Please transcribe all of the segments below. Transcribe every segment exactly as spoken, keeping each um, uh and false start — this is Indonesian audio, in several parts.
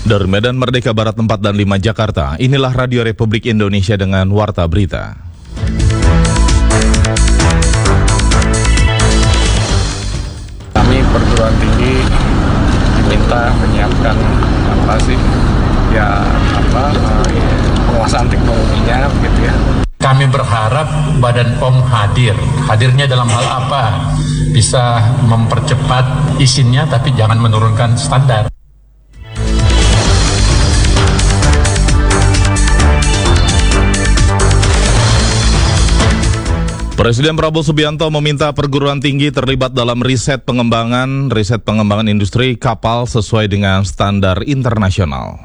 Dari Medan Merdeka Barat empat dan lima Jakarta, inilah Radio Republik Indonesia dengan Warta Berita. Kami perguruan tinggi diminta menyiapkan apa sih ya apa penguasaan teknologinya begitu ya. Kami berharap Badan P O M hadir. Hadirnya dalam hal apa? Bisa mempercepat izinnya tapi jangan menurunkan standar. Presiden Prabowo Subianto meminta perguruan tinggi terlibat dalam riset pengembangan riset pengembangan industri kapal sesuai dengan standar internasional.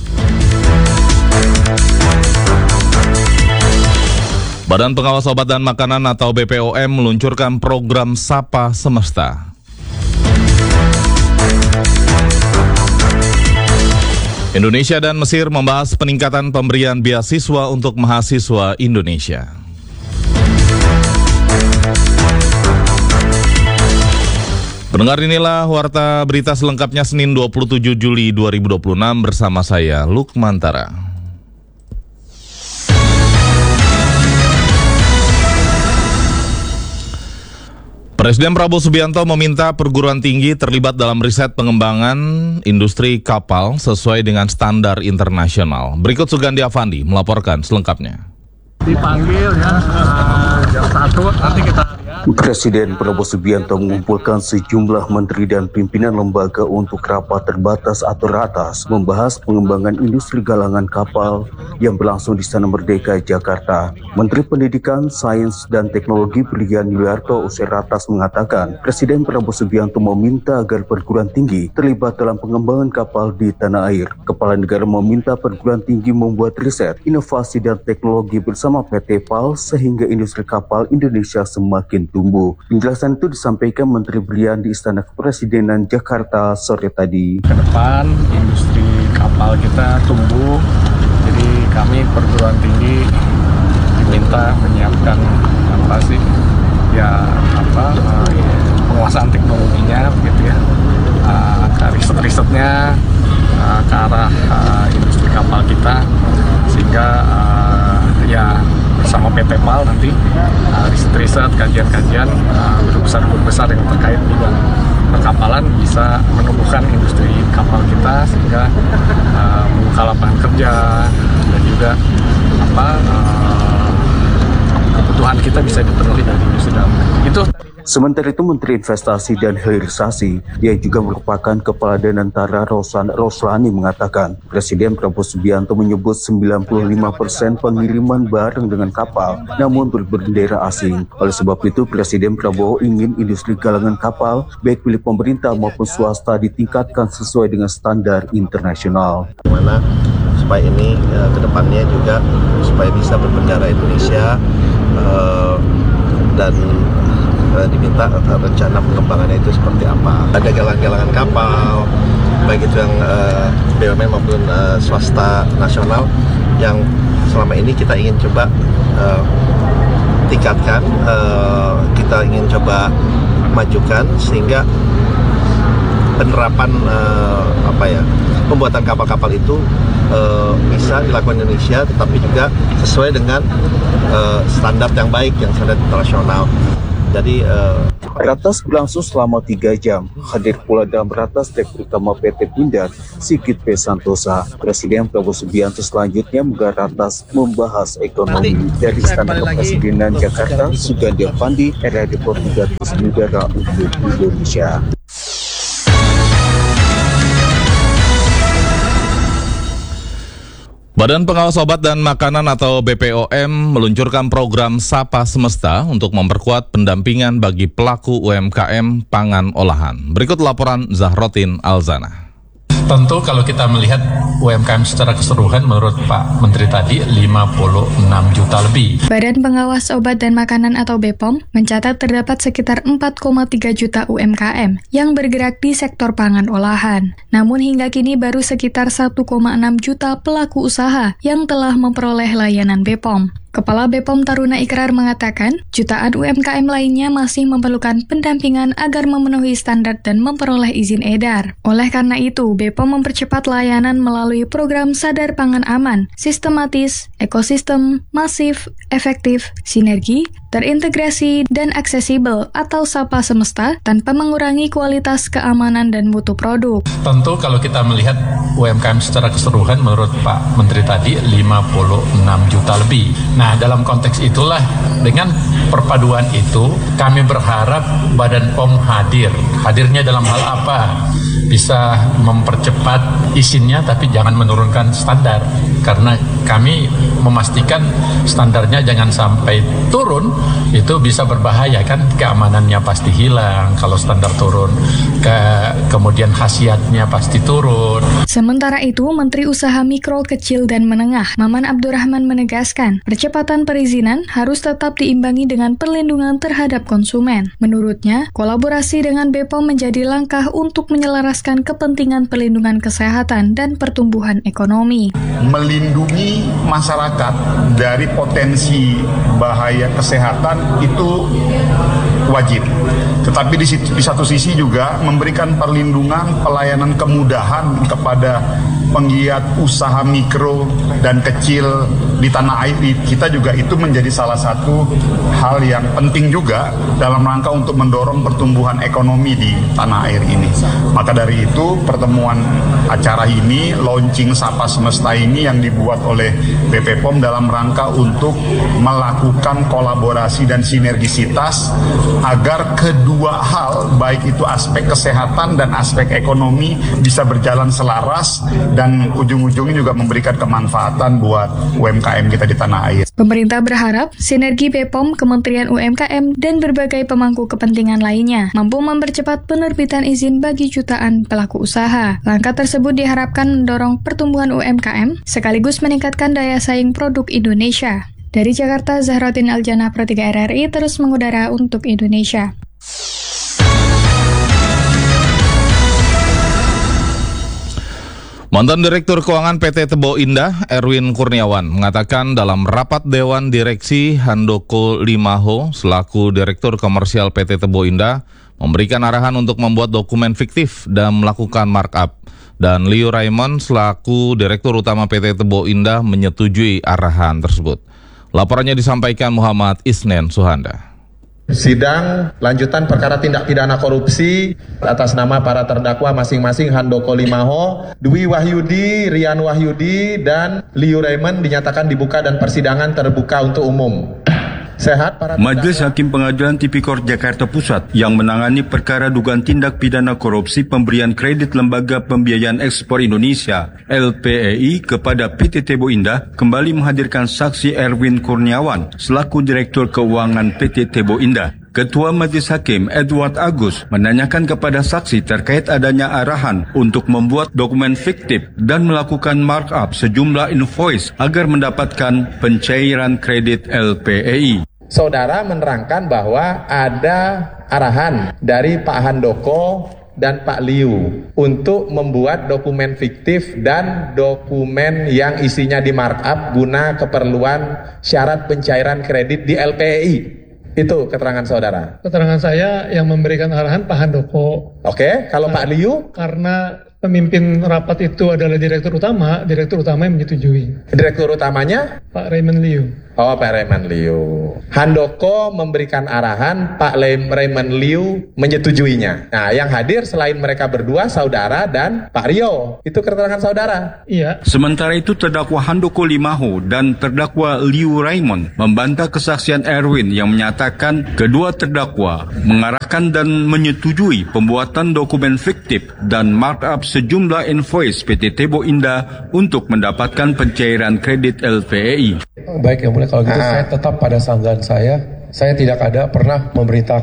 Badan Pengawas Obat dan Makanan atau B P O M meluncurkan program Sapa Semesta. Indonesia dan Mesir membahas peningkatan pemberian beasiswa untuk mahasiswa Indonesia. Pendengar, inilah Warta Berita selengkapnya Senin dua puluh tujuh Juli dua ribu dua puluh enam bersama saya Lukmantara. Presiden Prabowo Subianto meminta perguruan tinggi terlibat dalam riset pengembangan industri kapal sesuai dengan standar internasional. Berikut Sugandi Afandi melaporkan selengkapnya. Dipanggil ya uh, jam satu nanti kita lihat. Presiden Prabowo Subianto mengumpulkan sejumlah menteri dan pimpinan lembaga untuk rapat terbatas atau ratas membahas pengembangan industri galangan kapal yang berlangsung di Istana Merdeka, Jakarta. Menteri Pendidikan, Sains, dan Teknologi Brilian Yuliarto usai ratas mengatakan Presiden Prabowo Subianto meminta agar perguruan tinggi terlibat dalam pengembangan kapal di tanah air. Kepala negara meminta perguruan tinggi membuat riset, inovasi, dan teknologi bersama P T P A L sehingga industri kapal Indonesia semakin tumbuh. Penjelasan itu disampaikan Menteri Brilian di Istana Kepresidenan Jakarta sore tadi. Ke depan industri kapal kita tumbuh, jadi kami perguruan tinggi diminta menyiapkan apa sih ya apa uh, penguasaan teknologinya begitu ya, uh, ke riset-risetnya uh, ke arah uh, industri kapal kita sehingga uh, ya bersama P T P A L nanti uh, riset-riset, kajian-kajian uh, guru besar-guru besar yang terkait bidang perkapalan bisa menumbuhkan industri kapal kita sehingga uh, membuka lapangan kerja dan juga apa uh, kebutuhan kita bisa dipenuhi dari industri dalam negeri. Itu. Sementara itu, Menteri Investasi dan Hilirisasi, dia juga merupakan Kepala Danantara Rosan Roslani mengatakan, Presiden Prabowo Subianto menyebut sembilan puluh lima persen pengiriman barang dengan kapal, namun berbendera asing. Oleh sebab itu, Presiden Prabowo ingin industri galangan kapal, baik milik pemerintah maupun swasta, ditingkatkan sesuai dengan standar internasional. Mana supaya ini uh, ke depannya juga supaya bisa berbendera Indonesia uh, dan diminta rencana pengembangannya itu seperti apa. Ada galangan-galangan kapal, baik itu yang uh, B U M N maupun uh, swasta nasional yang selama ini kita ingin coba uh, tingkatkan, uh, kita ingin coba majukan sehingga penerapan uh, apa ya pembuatan kapal-kapal itu uh, bisa dilakukan di Indonesia, tetapi juga sesuai dengan uh, standar yang baik, yang standar internasional. Jadi uh... ratas berlangsung selama tiga jam. Hadir pula dalam ratas Direktur Utama P T Pindad, Sigit P. Santosa. Presiden Prabowo Subianto selanjutnya menggelar ratas membahas ekonomi. Dari Istana Kepresidenan Jakarta, Sugandi Afandi, R R D Portugatis Udara untuk Indonesia. Badan Pengawas Obat dan Makanan atau B P O M meluncurkan program Sapa Semesta untuk memperkuat pendampingan bagi pelaku U M K M pangan olahan. Berikut laporan Zahrotin Alzana. Tentu kalau kita melihat U M K M secara keseluruhan menurut Pak Menteri tadi lima puluh enam juta lebih. Badan Pengawas Obat dan Makanan atau B P O M mencatat terdapat sekitar empat koma tiga juta U M K M yang bergerak di sektor pangan olahan. Namun hingga kini baru sekitar satu koma enam juta pelaku usaha yang telah memperoleh layanan B P O M. Kepala B P O M Taruna Ikrar mengatakan, jutaan U M K M lainnya masih memerlukan pendampingan agar memenuhi standar dan memperoleh izin edar. Oleh karena itu, B P O M mempercepat layanan melalui program Sadar Pangan Aman, sistematis, ekosistem, masif, efektif, sinergi, terintegrasi, dan aksesibel atau SAPA Semesta tanpa mengurangi kualitas keamanan dan mutu produk. Tentu kalau kita melihat U M K M secara keseluruhan menurut Pak Menteri tadi lima puluh enam juta lebih. Nah, dalam konteks itulah dengan perpaduan itu kami berharap Badan P O M hadir. Hadirnya dalam hal apa? Bisa mempercepat izinnya tapi jangan menurunkan standar. Karena kami memastikan standarnya jangan sampai turun, itu bisa berbahaya kan, keamanannya pasti hilang kalau standar turun, ke, kemudian khasiatnya pasti turun. Sementara itu, Menteri Usaha Mikro, Kecil, dan Menengah, Maman Abdurrahman menegaskan, percepatan perizinan harus tetap diimbangi dengan perlindungan terhadap konsumen. Menurutnya, kolaborasi dengan B P O M menjadi langkah untuk menyelaraskan kepentingan perlindungan kesehatan dan pertumbuhan ekonomi. Melindungi masyarakat dari potensi bahaya kesehatan itu wajib. Tetapi di, di satu sisi juga memberikan perlindungan, pelayanan kemudahan kepada penggiat usaha mikro dan kecil di tanah air kita juga, itu menjadi salah satu hal yang penting juga dalam rangka untuk mendorong pertumbuhan ekonomi di tanah air ini. Maka dari itu pertemuan acara ini, launching Sapa Semesta ini yang dibuat oleh B P P O M dalam rangka untuk melakukan kolaborasi dan sinergisitas agar kedua hal, baik itu aspek kesehatan dan aspek ekonomi, bisa berjalan selaras dan ujung-ujungnya juga memberikan kemanfaatan buat U M K M kita di tanah air. Pemerintah berharap sinergi B P O M, Kementerian U M K M, dan berbagai pemangku kepentingan lainnya mampu mempercepat penerbitan izin bagi jutaan pelaku usaha. Langkah tersebut diharapkan mendorong pertumbuhan U M K M sekaligus meningkatkan daya saing produk Indonesia. Dari Jakarta, Zahrotin Aljana, Pro tiga R R I, terus mengudara untuk Indonesia. Mantan Direktur Keuangan P T Tebo Indah, Erwin Kurniawan, mengatakan dalam rapat Dewan Direksi Handoko Limaho selaku Direktur Komersial P T Tebo Indah memberikan arahan untuk membuat dokumen fiktif dan melakukan markup. Dan Liu Raymond selaku Direktur Utama P T Tebo Indah menyetujui arahan tersebut. Laporannya disampaikan Muhammad Isnen Suhanda. Sidang lanjutan perkara tindak pidana korupsi atas nama para terdakwa masing-masing Handoko Limaho, Dwi Wahyudi, Rian Wahyudi, dan Liu Raymond dinyatakan dibuka dan persidangan terbuka untuk umum. Sehat para Majelis Hakim Pengadilan Tipikor Jakarta Pusat yang menangani perkara dugaan tindak pidana korupsi pemberian kredit Lembaga Pembiayaan Ekspor Indonesia L P E I kepada P T Tebo Indah kembali menghadirkan saksi Erwin Kurniawan selaku Direktur Keuangan P T Tebo Indah. Ketua Majelis Hakim Edward Agus menanyakan kepada saksi terkait adanya arahan untuk membuat dokumen fiktif dan melakukan markup sejumlah invoice agar mendapatkan pencairan kredit L P E I. Saudara menerangkan bahwa ada arahan dari Pak Handoko dan Pak Liu untuk membuat dokumen fiktif dan dokumen yang isinya di markup guna keperluan syarat pencairan kredit di L P E I. Itu keterangan saudara. Keterangan saya yang memberikan arahan Pak Handoko. Oke, kalau nah, Pak Liu? Karena pemimpin rapat itu adalah direktur utama, direktur utama yang menyetujui. Direktur utamanya? Pak Raymond Liu. Oh, Pak Raymond Liu. Handoko memberikan arahan, Pak Raymond Liu menyetujuinya. Nah, yang hadir selain mereka berdua, saudara dan Pak Rio. Itu keterangan saudara. Iya. Sementara itu terdakwa Handoko Limaho dan terdakwa Liu Raymond membantah kesaksian Erwin yang menyatakan kedua terdakwa mengarahkan dan menyetujui pembuatan dokumen fiktif dan markup sejumlah invoice P T Tebo Indah untuk mendapatkan pencairan kredit L P E I. Baik, yang mulia, kalau gitu ah. saya tetap pada sanggahan saya. Saya tidak ada pernah memerintahkan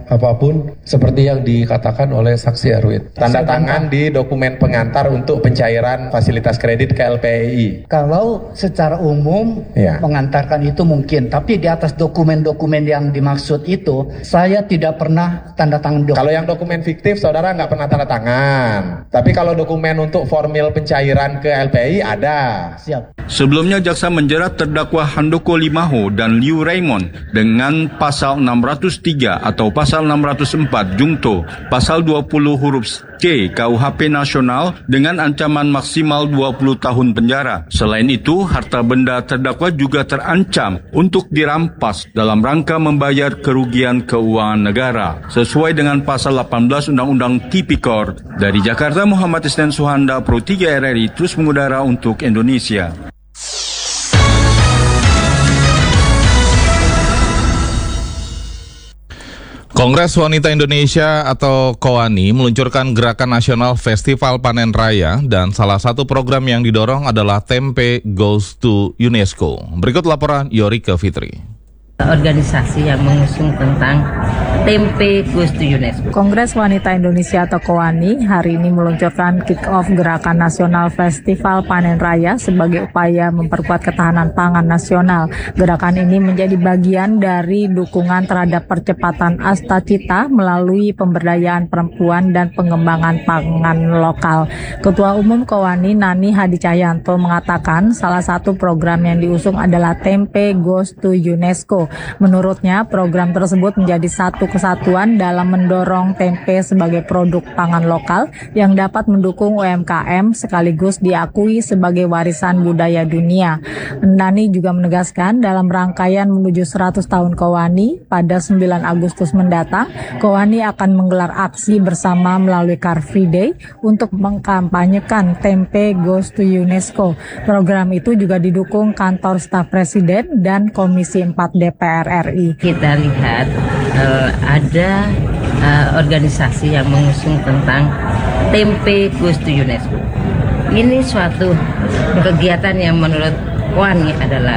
apapun seperti yang dikatakan oleh saksi Erwin. Tanda tangan di dokumen pengantar untuk pencairan fasilitas kredit ke L P E I. Kalau secara umum ya, mengantarkan itu mungkin, tapi di atas dokumen-dokumen yang dimaksud itu saya tidak pernah tanda tangan dokumen. Kalau yang dokumen fiktif saudara nggak pernah tanda tangan, tapi kalau dokumen untuk formil pencairan ke L P E I ada. Siap. Sebelumnya jaksa menjerat terdakwa Handoko Limaho dan Liu Raymond dengan pasal enam ratus tiga atau pasal enam ratus empat Jungto, pasal dua puluh huruf C K U H P Nasional dengan ancaman maksimal dua puluh tahun penjara. Selain itu, harta benda terdakwa juga terancam untuk dirampas dalam rangka membayar kerugian keuangan negara sesuai dengan pasal delapan belas Undang-Undang Tipikor. Dari Jakarta, Muhammad Isnan Suhanda, Pro tiga R R I, terus mengudara untuk Indonesia. Kongres Wanita Indonesia atau KOWANI meluncurkan Gerakan Nasional Festival Panen Raya dan salah satu program yang didorong adalah Tempe Goes to UNESCO. Berikut laporan Yorike Fitri. Organisasi yang mengusung tentang Tempe Goes to UNESCO. Kongres Wanita Indonesia atau KOWANI hari ini meluncurkan kick-off Gerakan Nasional Festival Panen Raya sebagai upaya memperkuat ketahanan pangan nasional. Gerakan ini menjadi bagian dari dukungan terhadap percepatan Asta Cita melalui pemberdayaan perempuan dan pengembangan pangan lokal. Ketua Umum KOWANI Nani Hadi Cahyanto mengatakan salah satu program yang diusung adalah Tempe Goes to UNESCO. Menurutnya, program tersebut menjadi satu kesatuan dalam mendorong tempe sebagai produk pangan lokal yang dapat mendukung U M K M sekaligus diakui sebagai warisan budaya dunia. Nani juga menegaskan dalam rangkaian menuju seratus tahun KOWANI pada sembilan Agustus mendatang, KOWANI akan menggelar aksi bersama melalui Car Free Day untuk mengkampanyekan Tempe Goes to UNESCO. Program itu juga didukung kantor staf Presiden dan Komisi empat D P R R I. Kita lihat uh, ada uh, organisasi yang mengusung tentang Tempe Goes to UNESCO. Ini suatu kegiatan yang menurut KOWANI adalah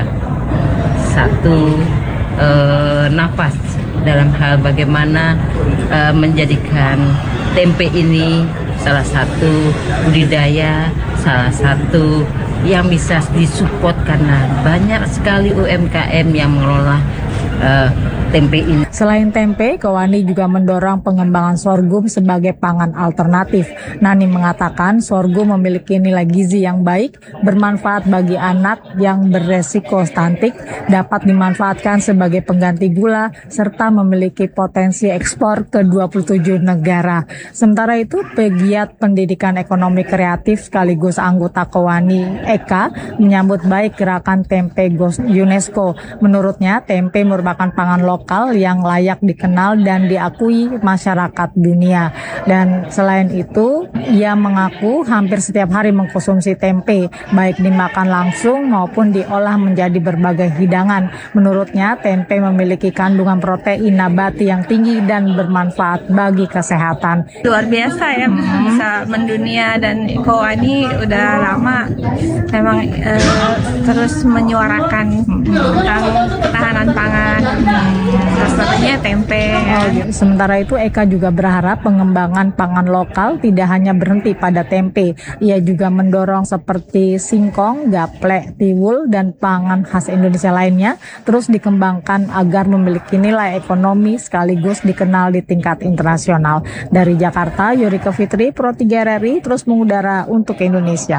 satu uh, nafas dalam hal bagaimana uh, menjadikan tempe ini salah satu budidaya, salah satu yang bisa disupport karena banyak sekali U M K M yang mengelola uh, tempe ini. Selain tempe, KOWANI juga mendorong pengembangan sorghum sebagai pangan alternatif. Nani mengatakan sorghum memiliki nilai gizi yang baik, bermanfaat bagi anak yang beresiko stunting, dapat dimanfaatkan sebagai pengganti gula, serta memiliki potensi ekspor ke dua puluh tujuh negara. Sementara itu, pegiat pendidikan ekonomi kreatif sekaligus anggota KOWANI Eka menyambut baik gerakan Tempe Goes UNESCO. Menurutnya, tempe merupakan pangan lokal yang layak dikenal dan diakui masyarakat dunia. Dan selain itu, ia mengaku hampir setiap hari mengkonsumsi tempe, baik dimakan langsung maupun diolah menjadi berbagai hidangan. Menurutnya, tempe memiliki kandungan protein nabati yang tinggi dan bermanfaat bagi kesehatan. Luar biasa ya, bisa mendunia, dan KOWANI udah lama memang eh, terus menyuarakan tentang ketahanan pangan. Salah satunya tempe. Oh, sementara itu, Eka juga berharap pengembangan pangan lokal tidak hanya berhenti pada tempe. Ia juga mendorong seperti singkong, gaplek, tiwul, dan pangan khas Indonesia lainnya terus dikembangkan agar memiliki nilai ekonomi sekaligus dikenal di tingkat internasional. Dari Jakarta, Yorike Fitri, Pro tiga R R I, terus mengudara untuk Indonesia.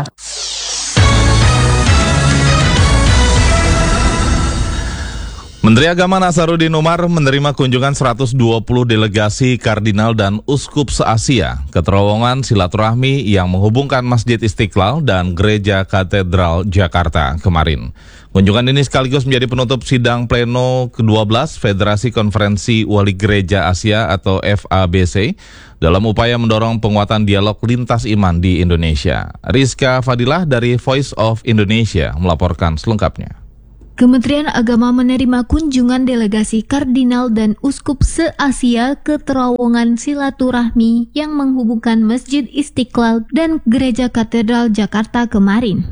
Menteri Agama Nasaruddin Umar menerima kunjungan seratus dua puluh delegasi kardinal dan uskup se-Asia ke terowongan silaturahmi yang menghubungkan Masjid Istiqlal dan Gereja Katedral Jakarta kemarin. Kunjungan ini sekaligus menjadi penutup sidang pleno kedua belas Federasi Konferensi Wali Gereja Asia atau F A B C dalam upaya mendorong penguatan dialog lintas iman di Indonesia. Rizka Fadilah dari Voice of Indonesia melaporkan selengkapnya. Kementerian Agama menerima kunjungan delegasi kardinal dan uskup se-Asia ke terowongan silaturahmi yang menghubungkan Masjid Istiqlal dan Gereja Katedral Jakarta kemarin.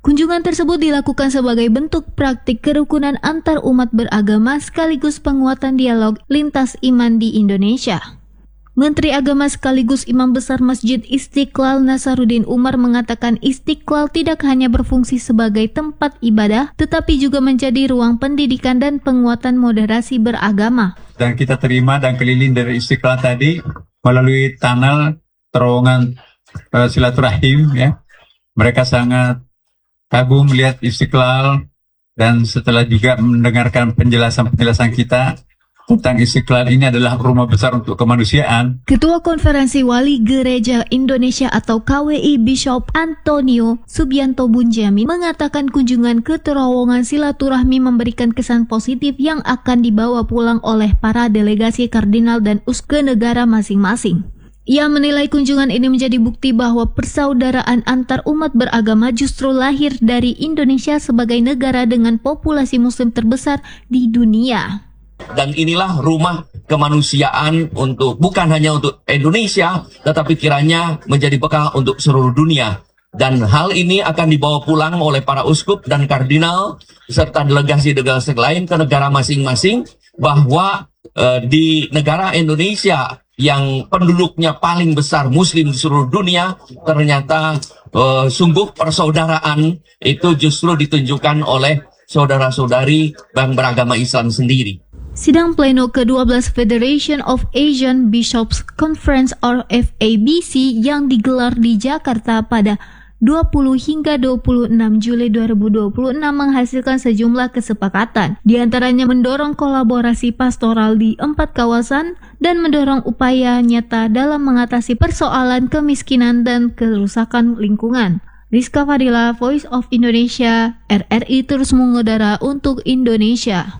Kunjungan tersebut dilakukan sebagai bentuk praktik kerukunan antar umat beragama sekaligus penguatan dialog lintas iman di Indonesia. Menteri Agama sekaligus Imam Besar Masjid Istiqlal Nasaruddin Umar mengatakan Istiqlal tidak hanya berfungsi sebagai tempat ibadah, tetapi juga menjadi ruang pendidikan dan penguatan moderasi beragama. Dan kita terima dan keliling dari Istiqlal tadi melalui tunnel terowongan uh, silaturahim, ya. Mereka sangat kagum melihat Istiqlal dan setelah juga mendengarkan penjelasan-penjelasan kita tentang Istiqlal ini adalah rumah besar untuk kemanusiaan. Ketua Konferensi Wali Gereja Indonesia atau K W I Bishop Antonio Subianto Bunjami mengatakan kunjungan ke terowongan silaturahmi memberikan kesan positif yang akan dibawa pulang oleh para delegasi kardinal dan uskup negara masing-masing. Ia menilai kunjungan ini menjadi bukti bahwa persaudaraan antar umat beragama justru lahir dari Indonesia sebagai negara dengan populasi muslim terbesar di dunia. Dan inilah rumah kemanusiaan untuk bukan hanya untuk Indonesia, tetapi kiranya menjadi bekal untuk seluruh dunia. Dan hal ini akan dibawa pulang oleh para uskup dan kardinal serta delegasi-delegasi lain ke negara masing-masing, bahwa eh, di negara Indonesia yang penduduknya paling besar muslim di seluruh dunia, ternyata uh, sungguh persaudaraan itu justru ditunjukkan oleh saudara-saudari yang beragama Islam sendiri. Sidang pleno ke dua belas Federation of Asian Bishops Conference or F A B C yang digelar di Jakarta pada dua puluh hingga dua puluh enam Juli dua ribu dua puluh enam menghasilkan sejumlah kesepakatan, di antaranya mendorong kolaborasi pastoral di empat kawasan dan mendorong upaya nyata dalam mengatasi persoalan kemiskinan dan kerusakan lingkungan. Rizka Fadila, Voice of Indonesia, R R I terus mengudara untuk Indonesia.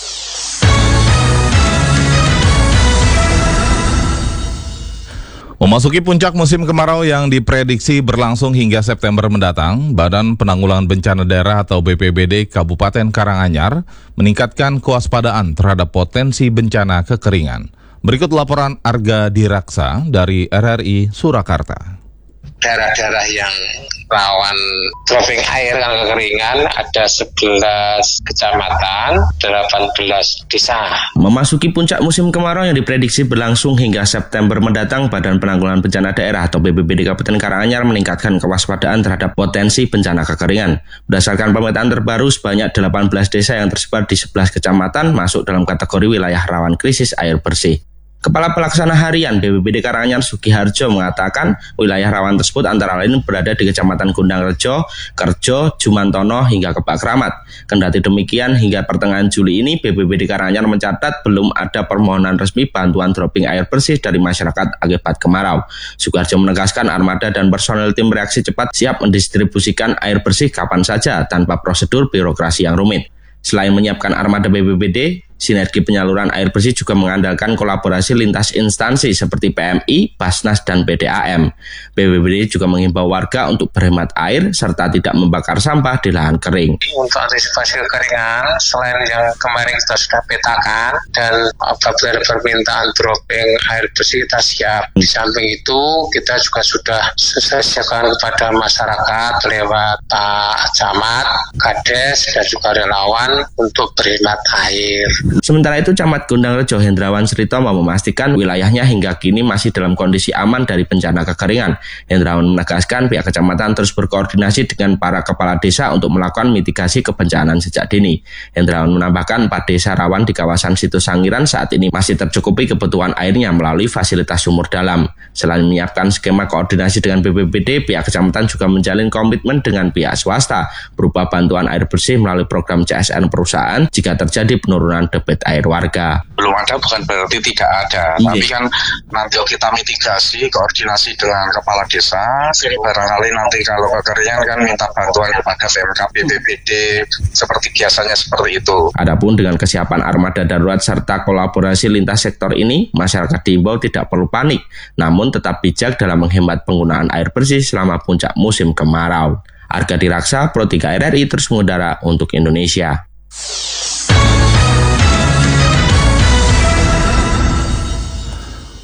Memasuki puncak musim kemarau yang diprediksi berlangsung hingga September mendatang, Badan Penanggulangan Bencana Daerah atau B P B D Kabupaten Karanganyar meningkatkan kewaspadaan terhadap potensi bencana kekeringan. Berikut laporan Arga Diraksa dari R R I Surakarta. Daerah-daerah yang rawan dropping air dan kekeringan ada sebelas kecamatan, delapan belas desa. Memasuki puncak musim kemarau yang diprediksi berlangsung hingga September mendatang, Badan Penanggulangan Bencana Daerah atau B P B D Kabupaten Karanganyar meningkatkan kewaspadaan terhadap potensi bencana kekeringan. Berdasarkan pemetaan terbaru, sebanyak delapan belas desa yang tersebar di sebelas kecamatan masuk dalam kategori wilayah rawan krisis air bersih. Kepala Pelaksana Harian B P B D Karanganyar Sugiharjo mengatakan wilayah rawan tersebut antara lain berada di Kecamatan Gundangrejo, Kerjo, Jumantono hingga Kebak Kramat. Kendati demikian, hingga pertengahan Juli ini B P B D Karanganyar mencatat belum ada permohonan resmi bantuan dropping air bersih dari masyarakat akibat kemarau. Sugiharjo menegaskan armada dan personel tim reaksi cepat siap mendistribusikan air bersih kapan saja tanpa prosedur birokrasi yang rumit. Selain menyiapkan armada B P B D, sinergi penyaluran air bersih juga mengandalkan kolaborasi lintas instansi seperti P M I, Basnas, dan P D A M. B P B D juga mengimbau warga untuk berhemat air serta tidak membakar sampah di lahan kering. Untuk antisipasi kekeringan, selain yang kemarin kita sudah petakan dan apabila ada permintaan dropping air bersih kita siap. Di samping itu kita juga sudah sosialisasikan kepada masyarakat lewat Pak Camat, Kades, dan juga relawan untuk berhemat air. Sementara itu, Camat Gundangrejo Hendrawan Sritomo memastikan wilayahnya hingga kini masih dalam kondisi aman dari bencana kekeringan. Hendrawan menegaskan pihak kecamatan terus berkoordinasi dengan para kepala desa untuk melakukan mitigasi kebencanaan sejak dini. Hendrawan menambahkan empat desa rawan di kawasan Situ Sangiran saat ini masih tercukupi kebutuhan airnya melalui fasilitas sumur dalam. Selain menyiapkan skema koordinasi dengan B P B D, pihak kecamatan juga menjalin komitmen dengan pihak swasta berupa bantuan air bersih melalui program C S N perusahaan jika terjadi penurunan debit air warga. Belum ada bukan berarti tidak ada, yeah. Tapi kan nanti kita mitigasi, koordinasi dengan kepala desa, barangkali nanti kalau kekeringan kan minta bantuan kepada V M K B P B D seperti biasanya seperti itu. Adapun dengan kesiapan armada darurat serta kolaborasi lintas sektor ini, masyarakat diimbau tidak perlu panik, namun tetap bijak dalam menghemat penggunaan air bersih selama puncak musim kemarau. Arga Diraksa, Pro tiga R R I terus mengudara untuk Indonesia.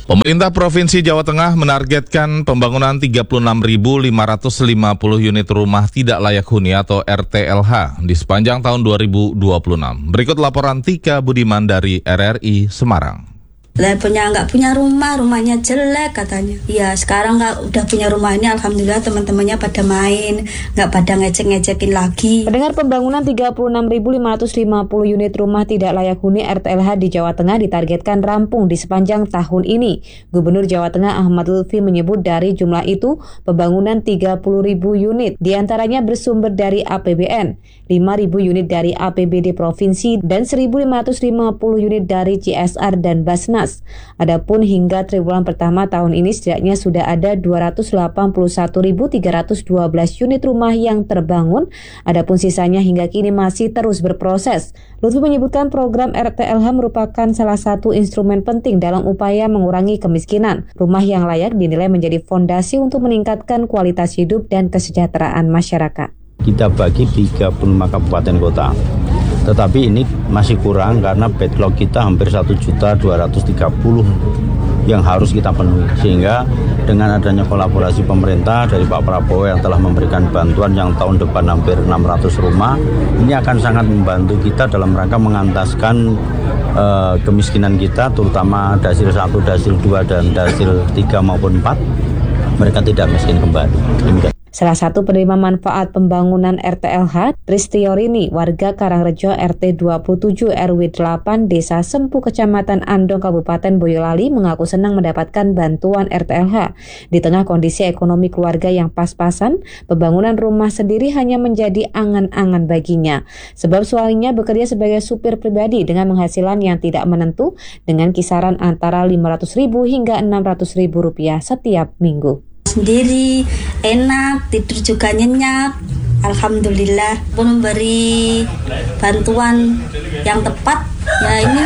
Pemerintah Provinsi Jawa Tengah menargetkan pembangunan tiga puluh enam ribu lima ratus lima puluh unit rumah tidak layak huni atau R T L H di sepanjang tahun dua ribu dua puluh enam. Berikut laporan Tika Budiman dari R R I Semarang. Lah punya nggak punya rumah, rumahnya jelek katanya. Ya sekarang nggak udah punya rumah ini, alhamdulillah teman-temannya pada main, nggak pada ngecek-ngecekin lagi. Mendengar pembangunan tiga puluh enam ribu lima ratus lima puluh unit rumah tidak layak huni R T L H di Jawa Tengah ditargetkan rampung di sepanjang tahun ini. Gubernur Jawa Tengah Ahmad Lutfi menyebut dari jumlah itu pembangunan tiga puluh ribu unit diantaranya bersumber dari A P B N, lima ribu unit dari A P B D Provinsi dan seribu lima ratus lima puluh unit dari C S R dan Basnas. Adapun hingga triwulan pertama tahun ini setidaknya sudah ada dua ratus delapan puluh satu ribu tiga ratus dua belas unit rumah yang terbangun, adapun sisanya hingga kini masih terus berproses. Lutfi menyebutkan program R T L H merupakan salah satu instrumen penting dalam upaya mengurangi kemiskinan. Rumah yang layak dinilai menjadi fondasi untuk meningkatkan kualitas hidup dan kesejahteraan masyarakat. Kita bagi tiga puluh lima kabupaten kota. Tetapi ini masih kurang karena backlog kita hampir satu juta dua ratus tiga puluh yang harus kita penuhi. Sehingga dengan adanya kolaborasi pemerintah dari Pak Prabowo yang telah memberikan bantuan yang tahun depan hampir enam ratus rumah, ini akan sangat membantu kita dalam rangka mengantaskan uh, kemiskinan kita, terutama dasil satu, dasil dua, dan dasil tiga maupun empat, mereka tidak miskin kembali. Demikian. Salah satu penerima manfaat pembangunan R T L H, Tristiorini, warga Karangrejo R T dua puluh tujuh R W delapan, Desa Sempu, Kecamatan Andong, Kabupaten Boyolali, mengaku senang mendapatkan bantuan R T L H. Di tengah kondisi ekonomi keluarga yang pas-pasan, pembangunan rumah sendiri hanya menjadi angan-angan baginya. Sebab suaminya bekerja sebagai supir pribadi dengan penghasilan yang tidak menentu, dengan kisaran antara lima ratus ribu hingga enam ratus ribu rupiah setiap minggu. Sendiri enak, tidur juga nyenyak, alhamdulillah. Pun memberi bantuan yang tepat, ya ini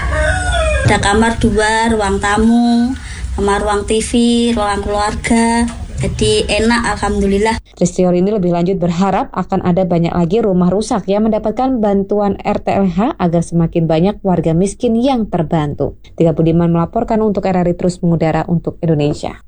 ada kamar dua, ruang tamu, sama ruang T V, ruang keluarga, jadi enak alhamdulillah. Tristior ini lebih lanjut berharap akan ada banyak lagi rumah rusak yang mendapatkan bantuan R T L H agar semakin banyak warga miskin yang terbantu. Tika Budiman melaporkan untuk R R I Terus Mengudara untuk Indonesia.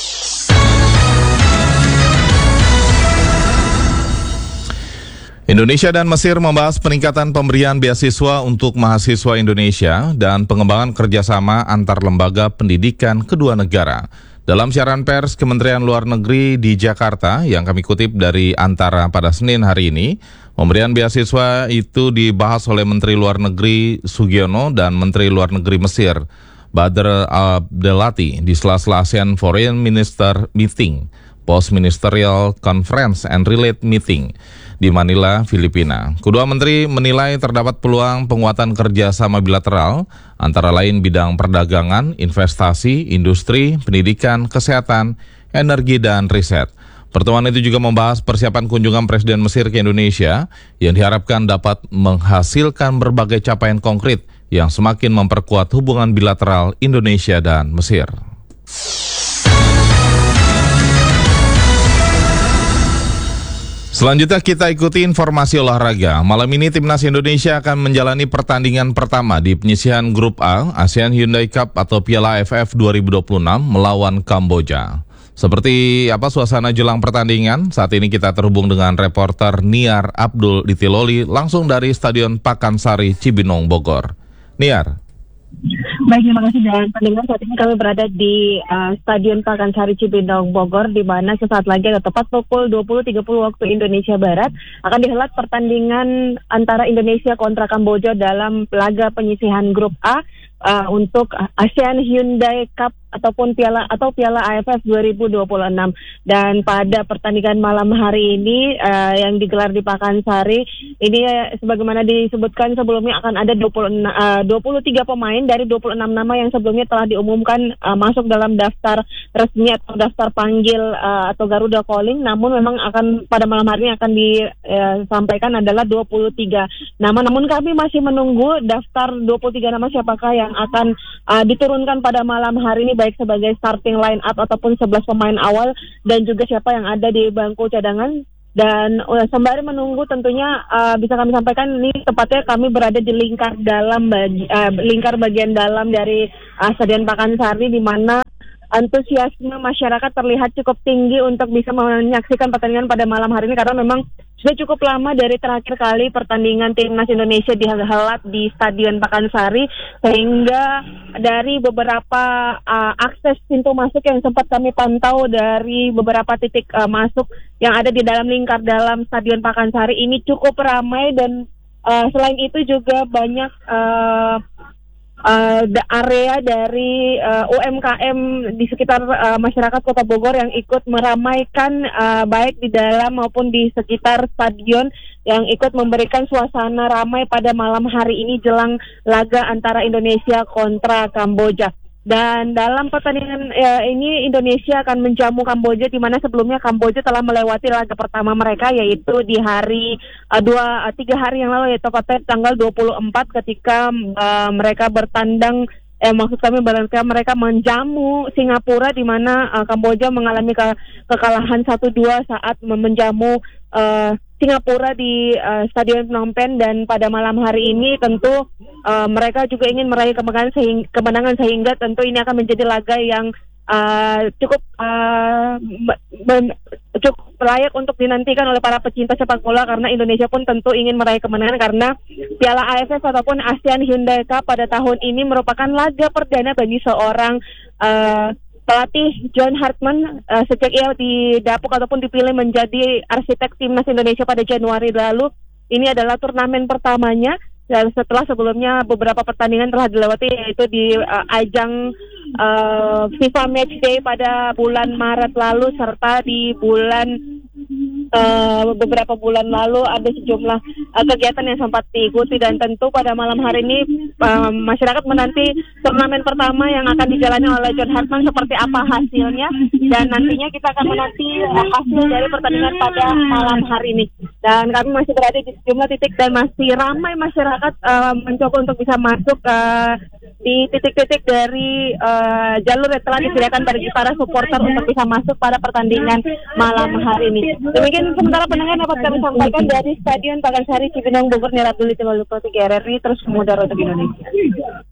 Indonesia dan Mesir membahas peningkatan pemberian beasiswa untuk mahasiswa Indonesia dan pengembangan kerjasama antar lembaga pendidikan kedua negara. Dalam siaran pers Kementerian Luar Negeri di Jakarta yang kami kutip dari Antara pada Senin hari ini, pemberian beasiswa itu dibahas oleh Menteri Luar Negeri Sugiono dan Menteri Luar Negeri Mesir Badr Abdelati di sela-sela ASEAN Foreign Minister Meeting, Post Ministerial Conference and Relate Meeting di Manila, Filipina. Kedua menteri menilai terdapat peluang penguatan kerjasama bilateral antara lain bidang perdagangan, investasi, industri, pendidikan, kesehatan, energi, dan riset. Pertemuan itu juga membahas persiapan kunjungan Presiden Mesir ke Indonesia yang diharapkan dapat menghasilkan berbagai capaian konkret yang semakin memperkuat hubungan bilateral Indonesia dan Mesir. Selanjutnya kita ikuti informasi olahraga. Malam ini Timnas Indonesia akan menjalani pertandingan pertama di penyisihan Grup A ASEAN Hyundai Cup atau Piala A F F dua ribu dua puluh enam melawan Kamboja. Seperti apa suasana jelang pertandingan? Saat ini kita terhubung dengan reporter Niar Abdul Ditiloli langsung dari Stadion Pakansari Cibinong, Bogor. Niar. Baik, terima kasih dan pendengar. Saat ini kami berada di uh, Stadion Pakansari Cibinong, Bogor, di mana sesaat lagi atau tepat pukul dua puluh tiga puluh waktu Indonesia Barat akan dihelat pertandingan antara Indonesia kontra Kamboja dalam laga penyisihan Grup A uh, untuk ASEAN Hyundai Cup ataupun piala atau Piala A F F dua ribu dua puluh enam. Dan pada pertandingan malam hari ini uh, yang digelar di Pakansari ini uh, sebagaimana disebutkan sebelumnya akan ada dua puluh, uh, dua puluh tiga pemain dari dua puluh enam nama yang sebelumnya telah diumumkan uh, masuk dalam daftar resmi atau daftar panggil uh, atau Garuda Calling. Namun memang akan pada malam hari ini akan disampaikan uh, adalah dua puluh tiga nama. Namun kami masih menunggu daftar dua puluh tiga nama siapakah yang akan uh, diturunkan pada malam hari ini, baik sebagai starting line up ataupun sebelas pemain awal dan juga siapa yang ada di bangku cadangan. Dan uh, sembari menunggu tentunya uh, bisa kami sampaikan ini tepatnya kami berada di lingkar dalam bagi, uh, lingkar bagian dalam dari uh, Stadion Pakansari, di mana antusiasme masyarakat terlihat cukup tinggi untuk bisa menyaksikan pertandingan pada malam hari ini, karena memang sudah cukup lama dari terakhir kali pertandingan timnas Indonesia dihelat di Stadion Pakansari, sehingga dari beberapa uh, akses pintu masuk yang sempat kami pantau dari beberapa titik uh, masuk yang ada di dalam lingkar dalam Stadion Pakansari ini cukup ramai, dan uh, selain itu juga banyak uh, Uh, area dari uh, U M K M di sekitar uh, masyarakat Kota Bogor yang ikut meramaikan uh, baik di dalam maupun di sekitar stadion, yang ikut memberikan suasana ramai pada malam hari ini jelang laga antara Indonesia kontra Kamboja. Dan dalam pertandingan ya, ini Indonesia akan menjamu Kamboja, di mana sebelumnya Kamboja telah melewati laga pertama mereka, yaitu di hari uh, dua uh, tiga hari yang lalu, yaitu pada tanggal dua puluh empat ketika uh, mereka bertandang eh maksud kami mereka mereka menjamu Singapura, di mana uh, Kamboja mengalami ke- kekalahan satu dua saat menjamu uh, Singapura di uh, Stadion Phnom Penh. Dan pada malam hari ini tentu uh, mereka juga ingin meraih kemenangan sehingga, kemenangan sehingga tentu ini akan menjadi laga yang uh, cukup uh, men- cukup layak untuk dinantikan oleh para pecinta sepak bola, karena Indonesia pun tentu ingin meraih kemenangan, karena Piala A F F ataupun ASEAN Hyundai Cup pada tahun ini merupakan laga perdana bagi seorang uh, pelatih John Hartman uh, sejak ia didapuk ataupun dipilih menjadi arsitek timnas Indonesia pada Januari lalu. Ini adalah turnamen pertamanya, dan setelah sebelumnya beberapa pertandingan telah dilewati, yaitu di uh, ajang uh, FIFA Matchday pada bulan Maret lalu, serta di bulan uh, beberapa bulan lalu ada sejumlah uh, kegiatan yang sempat diikuti. Dan tentu pada malam hari ini uh, masyarakat menanti turnamen pertama yang akan dijalani oleh John Hartman seperti apa hasilnya, dan nantinya kita akan menanti uh, hasil dari pertandingan pada malam hari ini. Dan kami masih berada di sejumlah titik dan masih ramai masyarakat uh, mencoba untuk bisa masuk uh, di titik-titik dari uh, jalur yang telah disediakan bagi para supporter untuk bisa masuk pada pertandingan malam hari ini. Demikian sementara pendengar dapat kami sampaikan dari Stadion Pakansari Cibinong Bogor. Nira Abdul Timaluko, T G R R I, terus mudar untuk Indonesia.